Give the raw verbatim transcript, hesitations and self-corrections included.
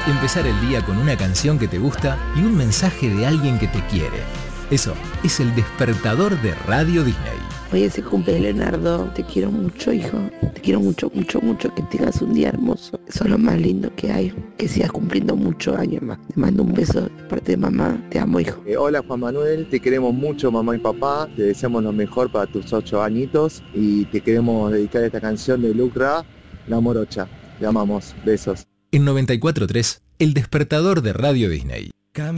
Empezar el día con una canción que te gusta y un mensaje de alguien que te quiere. Eso es el despertador de Radio Disney. Hoy es el cumple de Leonardo. Te quiero mucho, hijo. Te quiero mucho, mucho, mucho. Que tengas un día hermoso. Eso es lo más lindo que hay. Que sigas cumpliendo muchos años más. Te mando un beso de parte de mamá. Te amo, hijo. Eh, hola, Juan Manuel. Te queremos mucho, mamá y papá. Te deseamos lo mejor para tus ocho añitos. Y te queremos dedicar esta canción de Luke Ra, La Morocha. Te amamos. Besos. En noventa y cuatro punto tres, el despertador de Radio Disney.